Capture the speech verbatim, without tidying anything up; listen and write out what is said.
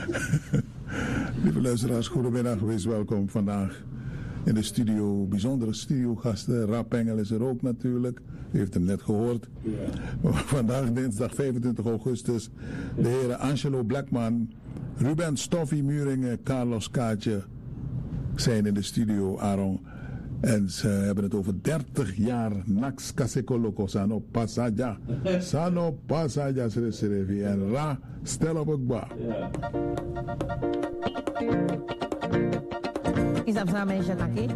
Lieve luisteraars, goedemiddag, wees welkom vandaag in de studio. Bijzondere studiogasten, Rap Engel is er ook natuurlijk, u heeft hem net gehoord. Ja. Vandaag dinsdag vijfentwintig augustus, de heren Angelo Blackman, Ruben Stoffie Muringen, Carlos Kaatje zijn in de studio, Aaron. En ze hebben het over dertig jaar Nax Kasekoloko Sano Pasaja. Sano Pasaja Sreserevi en Ra Stel op het ba. Is dat samen met Jataki?